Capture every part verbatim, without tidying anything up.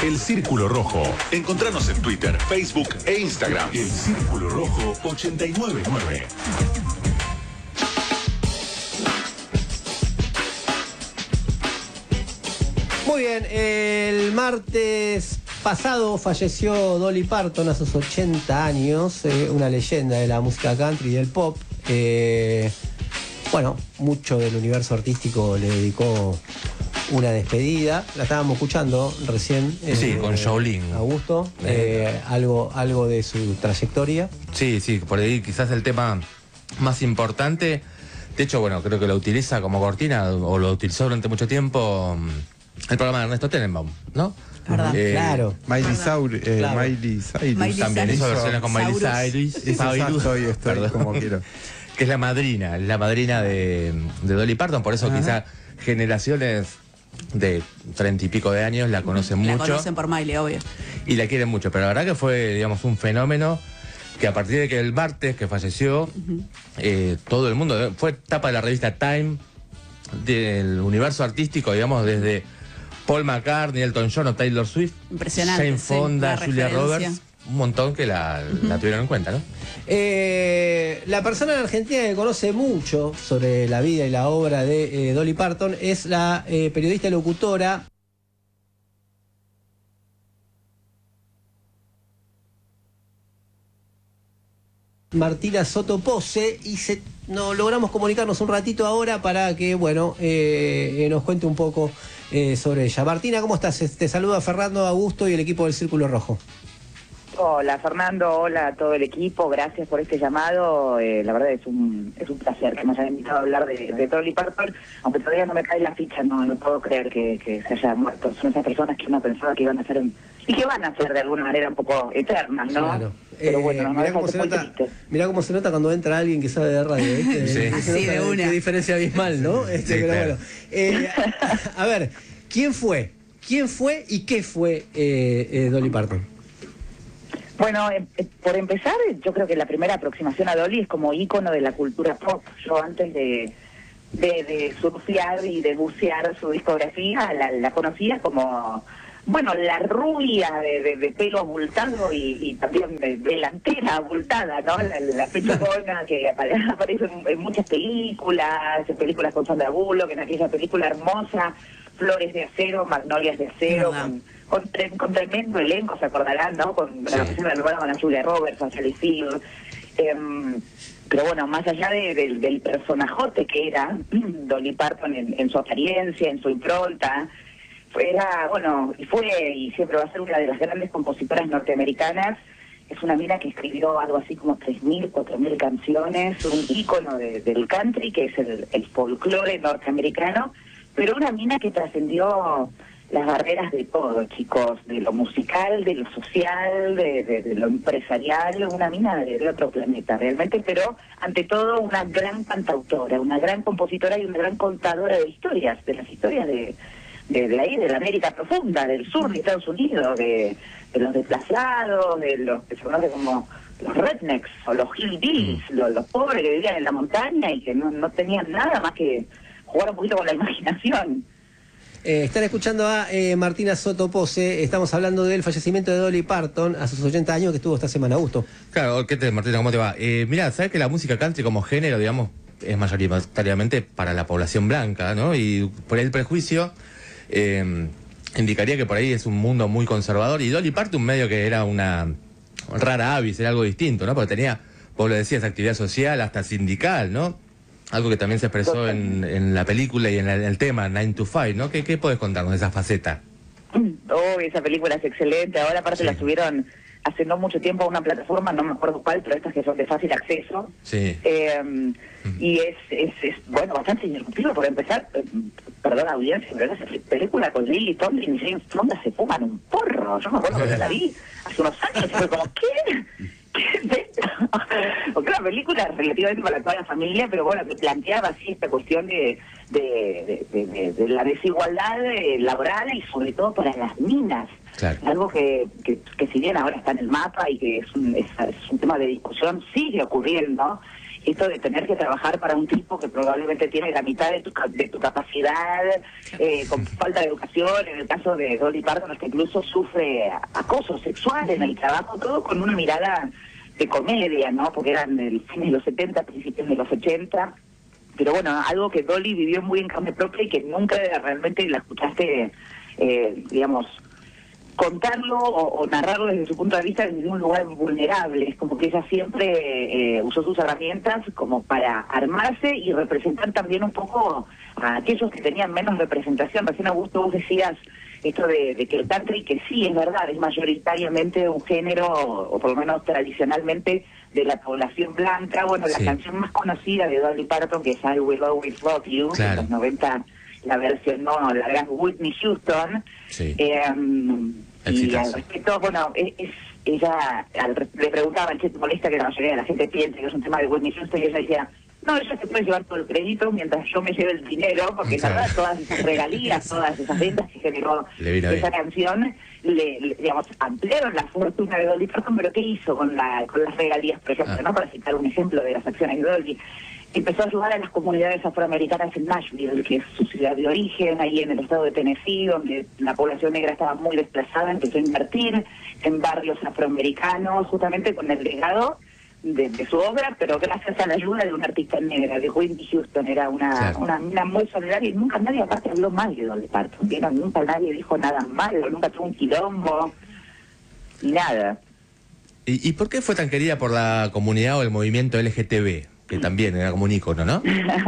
El Círculo Rojo. Encontranos en Twitter, Facebook e Instagram. El Círculo Rojo ochenta y nueve nueve. Muy bien, el martes pasado falleció Dolly Parton a sus ochenta años, eh, una leyenda de la música country y del pop. Eh, bueno, mucho del universo artístico le dedicó una despedida. La estábamos escuchando recién. Eh, sí, con Shaolin. Augusto, eh, algo, algo de su trayectoria. Sí, sí, por ahí quizás el tema más importante. De hecho, bueno, creo que lo utiliza como cortina, o lo utilizó durante mucho tiempo, el programa de Ernesto Tenenbaum, ¿no? ¿Verdad? Eh, claro. Miley Cyrus. Eh, claro. Miley Cyrus. También hizo versiones con Miley Cyrus. Estoy, estoy como quiero. Que es la madrina, la madrina de, de Dolly Parton, por eso quizá generaciones de treinta y pico de años la conocen la mucho. La conocen por Miley, obvio. Y la quieren mucho, pero la verdad que fue, digamos, un fenómeno que a partir de que el martes que falleció, uh-huh. eh, todo el mundo, fue tapa de la revista Time, del universo artístico, digamos, desde Paul McCartney, Elton John o Taylor Swift, impresionante, Jane Fonda, sí, Julia Roberts, un montón que la, uh-huh. la tuvieron en cuenta, ¿no? Eh, la persona en Argentina que conoce mucho sobre la vida y la obra de eh, Dolly Parton es la eh, periodista y locutora Martina Soto Pose, y se, no, logramos comunicarnos un ratito ahora para que, bueno, eh, nos cuente un poco eh, sobre ella. Martina, ¿cómo estás? Te saluda Fernando, Augusto y el equipo del Círculo Rojo. Hola Fernando, hola a todo el equipo, gracias por este llamado, eh, la verdad es un es un placer que me hayan invitado a hablar de, de Dolly Parton, aunque todavía no me cae la ficha, no no puedo creer que, que se haya muerto, son esas personas que uno pensaba que iban a ser, un, y que van a ser de alguna manera un poco eternas, ¿no? Claro. Pero bueno, eh, no, mirá, cómo se nota, mirá cómo se nota cuando entra alguien que sabe de radio, ¿viste? Sí, sí de una. Qué diferencia abismal, ¿no? Este, sí, pero claro. bueno, eh, a, a ver, ¿quién fue? ¿Quién fue y qué fue eh, eh, Dolly Parton? Bueno, eh, eh, por empezar, yo creo que la primera aproximación a Dolly es como ícono de la cultura pop. Yo antes de, de, de surfear y de bucear su discografía, la, la conocía como, bueno, la rubia de, de, de pelo abultado y, y también de delantera abultada, ¿no? La, la pechugona que apare, aparece en, en muchas películas, en películas con Sandra Bullock, en aquella película hermosa, Flores de Acero, Magnolias de Acero, con, con, con tremendo elenco, se acordarán, ¿no? Con la sí. de con a Julia Roberts, a Sally Field. Eh, pero bueno, más allá de, de, del personajote que era Dolly Parton en, en su apariencia, en su impronta, era, bueno, y fue y siempre va a ser una de las grandes compositoras norteamericanas. Es una mina que escribió algo así como tres mil, cuatro mil canciones, un ícono de, del country, que es el, el folclore norteamericano, pero una mina que trascendió las barreras de todo, chicos, de lo musical, de lo social, de, de, de lo empresarial, una mina de, de otro planeta realmente, pero ante todo una gran cantautora, una gran compositora y una gran contadora de historias, de las historias de, de, de ahí, de la América profunda, del sur de Estados Unidos, de, de los desplazados, de los que se conocen como los rednecks o los hillbillies, los, los pobres que vivían en la montaña y que no, no tenían nada más que jugar un poquito con la imaginación. Eh, están escuchando a eh, Martina Soto Pose. Estamos hablando del fallecimiento de Dolly Parton a sus ochenta años, que estuvo esta semana. Augusto. Claro, ¿qué te, Martina, cómo te va? Eh, mirá, ¿sabes que la música country como género, digamos, es mayoritariamente para la población blanca, ¿no? Y por el prejuicio eh, indicaría que por ahí es un mundo muy conservador. Y Dolly Parton, medio que era una rara avis, era algo distinto, ¿no? Porque tenía, vos lo decías, actividad social, hasta sindical, ¿no? Algo que también se expresó en, en la película y en, la, en el tema nine to five, ¿no? ¿Qué, qué podés contarnos de esa faceta? Oh, esa película es excelente. Ahora aparte sí. la subieron hace no mucho tiempo a una plataforma, no me acuerdo cuál, pero estas que son de fácil acceso. Sí. Eh, mm. Y es, es, es, bueno, bastante disruptivo por empezar. Eh, perdón, audiencia, pero esa película con Lily Tomlin y James Fonda se fuman un porro. Yo me acuerdo que la vi hace unos años y fue como, ¿qué? Porque una película relativamente para toda la familia, pero bueno, que planteaba así esta cuestión de, de, de, de, de la desigualdad laboral y sobre todo para las minas. Claro. Algo que, que, que si bien ahora está en el mapa y que es un, es, es un tema de discusión, sigue ocurriendo. esto de tener que trabajar para un tipo que probablemente tiene la mitad de tu, de tu capacidad, eh, con falta de educación, en el caso de Dolly Parton, que incluso sufre acoso sexual en el trabajo, todo con una mirada de comedia, ¿no? Porque eran el fin de los setenta, principios de los ochenta, pero bueno, algo que Dolly vivió muy en carne propia y que nunca realmente la escuchaste, eh, digamos, contarlo o, o narrarlo desde su punto de vista desde un lugar vulnerable. Es como que ella siempre eh, usó sus herramientas como para armarse y representar también un poco a aquellos que tenían menos representación. Recién, Augusto, vos decías esto de, de que el country, que sí, es verdad, es mayoritariamente un género, o, o por lo menos tradicionalmente, de la población blanca. Bueno, Sí. la canción más conocida de Dolly Parton, que es I Will Always Love You, Claro. en los noventa la versión, no, la gran Whitney Houston. Sí. Eh, y Exitazo. al respecto, bueno, es, es- ella al, le preguntaba, ¿qué te molesta que la mayoría de la gente piense que es un tema de Whitney Houston? Y ella decía, no, ella se puede llevar todo el crédito mientras yo me lleve el dinero, porque la Claro. verdad todas esas regalías, todas esas ventas que generó Le vino esa bien. canción, le, le- digamos, ampliaron la fortuna de Dolly Parton, pero ¿qué hizo con la con las regalías, por ejemplo, Ah. no? Para citar un ejemplo de las acciones de Dolly. Empezó a ayudar a las comunidades afroamericanas en Nashville, que es su ciudad de origen, ahí en el estado de Tennessee, donde la población negra estaba muy desplazada. Empezó a invertir en barrios afroamericanos, justamente con el legado de, de su obra, pero gracias a la ayuda de una artista negra, de Whitney Houston. Era una, Claro. una mina muy solidaria y nunca nadie aparte habló mal de Dolly Parton. ¿Vieron? Nunca nadie dijo nada malo, nunca tuvo un quilombo, ni nada. ¿Y, ¿Y por qué fue tan querida por la comunidad o el movimiento L G T B? Que también era como un ícono, ¿no?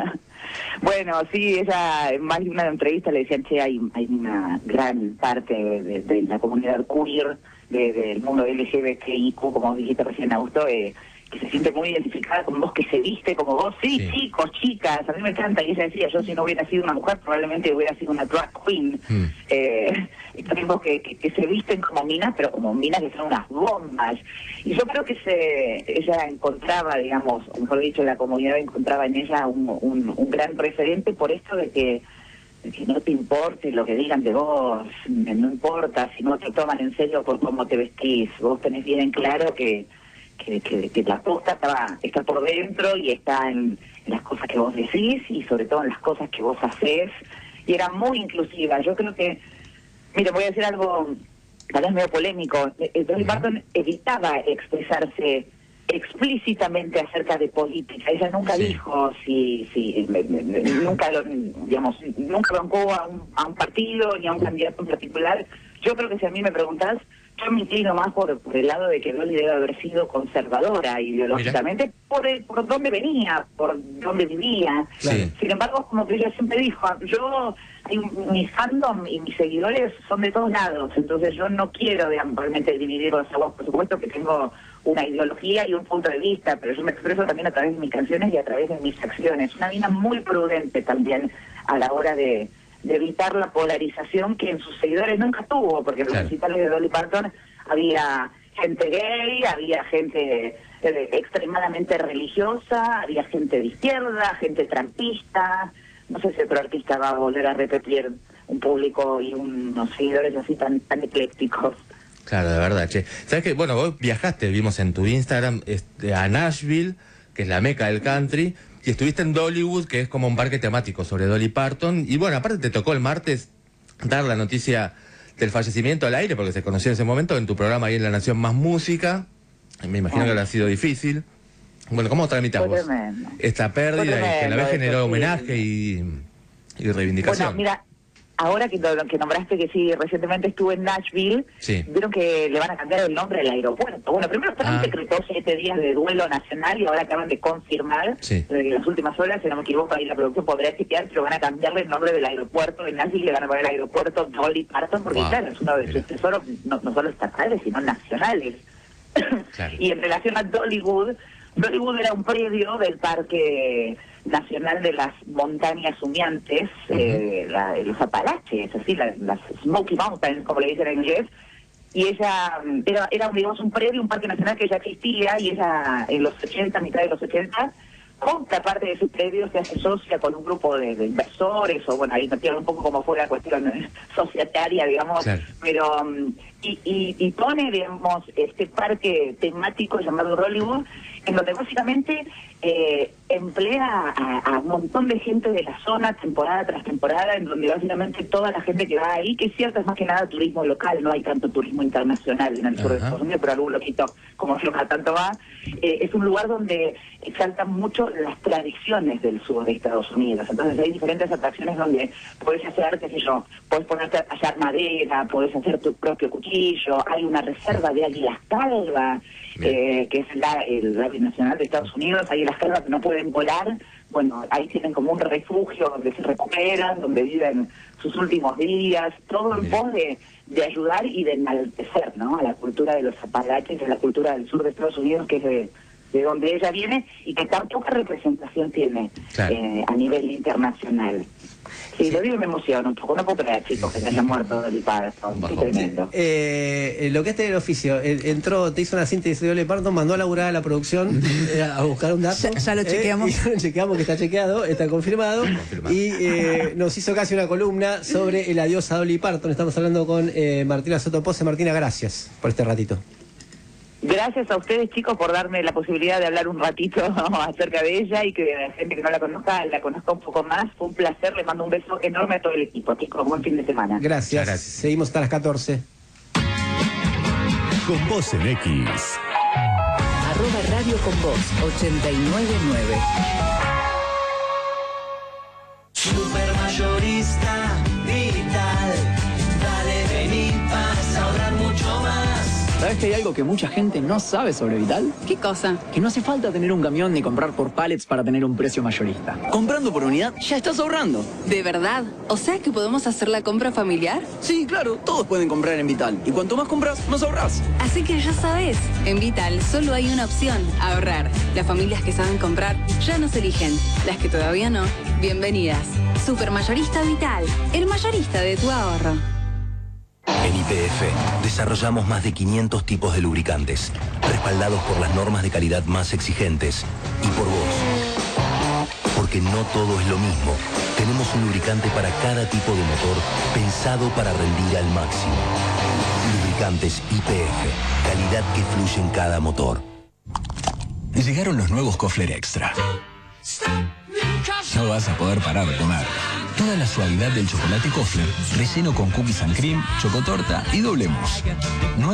Bueno, sí, ella en más de una entrevista le decían, che, hay, hay una gran parte de, de- de la comunidad queer, de- del mundo L G B T I Q, como dijiste recién, Augusto, eh, que se siente muy identificada con vos, que se viste como vos. Sí, Sí. chicos, chicas, a mí me encanta. Y ella decía, yo si no hubiera sido una mujer, probablemente hubiera sido una drag queen. Mm. Eh, y también vos que, que, que se visten como minas, pero como minas que son unas bombas. Y yo creo que se ella encontraba, digamos, o mejor dicho, la comunidad encontraba en ella un, un, un gran referente por esto de que, de que no te importe lo que digan de vos, no importa si no te toman en serio por cómo te vestís. Vos tenés bien en claro que que, que, que la posta estaba, está por dentro y está en, en las cosas que vos decís y sobre todo en las cosas que vos hacés. Y era muy inclusiva. Yo creo que, mira, voy a decir algo tal vez medio polémico. Eh, Dolly Parton evitaba expresarse explícitamente acerca de política. Ella nunca Sí. dijo si, si me- me- me- nunca lo, digamos, nunca bancó a un, a un partido ni a un candidato en particular. Yo creo que si a mí me preguntás, yo me inclino más por, por el lado de que Dolly debe haber sido conservadora ideológicamente, por, el- por dónde venía, por dónde vivía. Sí. Sin embargo, como que ella siempre dijo, yo, hay un- mi fandom y mis seguidores son de todos lados, entonces yo no quiero, digamos, realmente dividirlos a vos. Por supuesto que tengo una ideología y un punto de vista, pero yo me expreso también a través de mis canciones y a través de mis acciones. Una mina muy prudente también a la hora de, de evitar la polarización que en sus seguidores nunca tuvo, porque en los Claro. recitales de Dolly Parton había gente gay, había gente eh, extremadamente religiosa, había gente de izquierda, gente trampista. No sé si otro artista va a volver a repetir un público y unos seguidores así tan, tan eclécticos. Claro, de verdad, che. ¿Sabes qué? Bueno, vos viajaste, vimos en tu Instagram, este, a Nashville, que es la meca del country, y estuviste en Dollywood, que es como un parque temático sobre Dolly Parton. Y bueno, aparte te tocó el martes dar la noticia del fallecimiento al aire, porque se conoció en ese momento en tu programa ahí en La Nación Más Música. Me imagino Ay. que habrá sido difícil. Bueno, ¿cómo tramitas Fue vos tremendo. esta pérdida Fue y que a la tremendo vez eso, generó sí. homenaje y, y reivindicación? Bueno, mira, ahora que, lo, que nombraste que sí, recientemente estuve en Nashville, Sí. vieron que le van a cambiar el nombre del aeropuerto. Bueno, primero Trump Ah. decretó siete días de duelo nacional y ahora acaban de confirmar, Sí. en las últimas horas, si no me equivoco, ahí la producción podría chequear, pero van a cambiarle el nombre del aeropuerto de Nashville y le van a poner el aeropuerto Dolly Parton, porque Wow. claro, es uno de Mira. sus tesoros, no, no solo estatales, sino nacionales. Claro. Y en relación a Dollywood, Dollywood era un predio del Parque Nacional de las Montañas Humeantes, Ujú. eh, la- los Apalaches, así, la- las Smoky Mountains, como le dicen en inglés. Y ella mm, era, era digamos, un predio, un parque nacional que ya existía, y ella en los ochenta, mitad de los ochenta, compra parte de su predio, se hace socia con un grupo de, de inversores, o bueno, ahí metieron un poco como fue la cuestión eh, societaria, digamos, Claro. pero mm, y, y, y pone, digamos, este parque temático llamado Rollywood, en donde básicamente eh, emplea a, a un montón de gente de la zona, temporada tras temporada, en donde básicamente toda la gente que va ahí, que es cierto, es más que nada turismo local, no hay tanto turismo internacional en el sur de Estados Unidos, pero algún loquito como yo cada tanto va, eh, es un lugar donde exaltan mucho las tradiciones del sur de Estados Unidos. Entonces hay diferentes atracciones donde puedes hacer, qué sé yo, puedes ponerte a tallar madera, puedes hacer tu propio cuchillo, hay una reserva de águilas calvas, eh, que es la, el ave nacional de Estados Unidos, hay águilas calvas que no pueden volar, bueno, ahí tienen como un refugio donde se recuperan, donde viven sus últimos días, todo en pos de, de ayudar y de enaltecer, ¿no?, a la cultura de los Apalaches, a la cultura del sur de Estados Unidos, que es de, de donde ella viene y que tan poca representación tiene, claro, eh, a nivel internacional. Sí, sí, lo digo y me emociona un poco. No puedo creer, chicos, que se haya muerto Dolly Parton. Qué tremendo. Eh, lo que es el oficio, eh, entró, te hizo una síntesis de Dolly Parton, mandó a laburar a la producción eh, a buscar un dato. Ya, ya lo chequeamos. Eh, y chequeamos que está chequeado, está confirmado. confirmado. Y eh, nos hizo casi una columna sobre el adiós a Dolly Parton. Estamos hablando con eh, Martina Soto Pose. Martina, gracias por este ratito. Gracias a ustedes, chicos, por darme la posibilidad de hablar un ratito acerca de ella y que la gente que no la conozca la conozca un poco más. Fue un placer, les mando un beso enorme a todo el equipo, chicos. Buen fin de semana. Gracias. Gracias. Seguimos hasta las catorce. Con vos en X. Arroba Radio con Vos ochenta y nueve nueve. Supermayorista Vital. Dale, vení, vas a ahorrar mucho más. ¿Sabes que hay algo que mucha gente no sabe sobre Vital? ¿Qué cosa? Que no hace falta tener un camión ni comprar por pallets para tener un precio mayorista. Comprando por unidad ya estás ahorrando. ¿De verdad? ¿O sea que podemos hacer la compra familiar? Sí, claro, todos pueden comprar en Vital. Y cuanto más compras, más ahorrás. Así que ya sabes, en Vital solo hay una opción, ahorrar. Las familias que saben comprar ya nos eligen. Las que todavía no, bienvenidas. Supermayorista Vital, el mayorista de tu ahorro. En Y P F desarrollamos más de quinientos tipos de lubricantes, respaldados por las normas de calidad más exigentes y por vos. Porque no todo es lo mismo. Tenemos un lubricante para cada tipo de motor, pensado para rendir al máximo. Lubricantes Y P F, calidad que fluye en cada motor. Llegaron los nuevos Kofler Extra. No vas a poder parar de comer. Toda la suavidad del chocolate Kofler, relleno con cookies and cream, chocotorta y doble mousse.